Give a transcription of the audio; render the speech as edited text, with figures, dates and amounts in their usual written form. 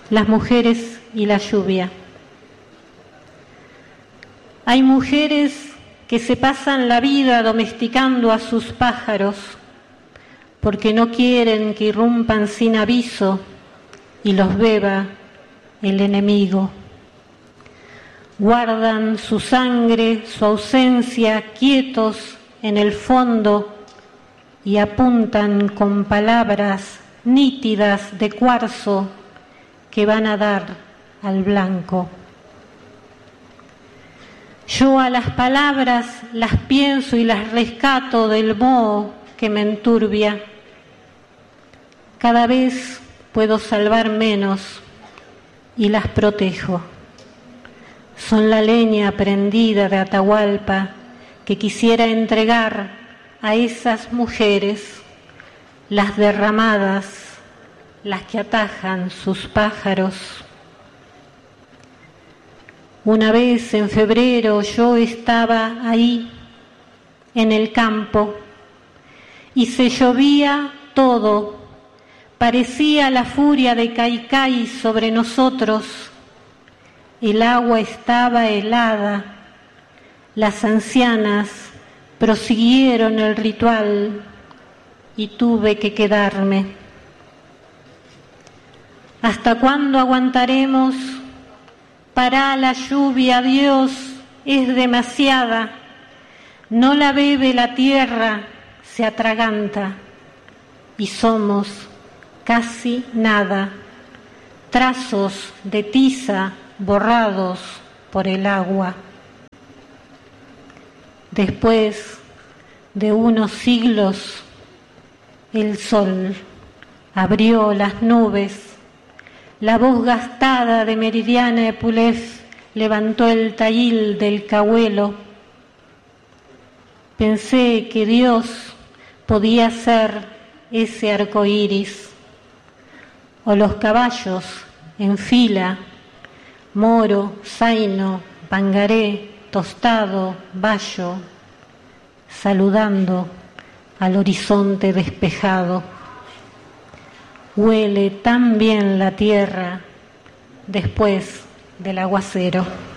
las mujeres y la lluvia. Hay mujeres que se pasan la vida domesticando a sus pájaros porque no quieren que irrumpan sin aviso y los beba el enemigo. Guardan su sangre, su ausencia, quietos en el fondo y apuntan con palabras nítidas de cuarzo que van a dar al blanco. Yo a las palabras las pienso y las rescato del moho que me enturbia. Cada vez puedo salvar menos y las protejo. Son la leña prendida de Atahualpa que quisiera entregar a esas mujeres, las derramadas, las que atajan sus pájaros. Una vez en febrero yo estaba ahí, en el campo, y se llovía todo, parecía la furia de Caicai sobre nosotros. El agua estaba helada, las ancianas prosiguieron el ritual y tuve que quedarme. ¿Hasta cuándo aguantaremos? Pará la lluvia, Dios, es demasiada. No la bebe la tierra, se atraganta. Y somos casi nada, trazos de tiza borrados por el agua. Después de unos siglos, el sol abrió las nubes. La voz gastada de Meridiana Epulef levantó el taíl del cahuelo. Pensé que Dios podía ser ese arco iris, o los caballos en fila, moro, zaino, pangaré, tostado, bayo, saludando al horizonte despejado. Huele tan bien la tierra después del aguacero.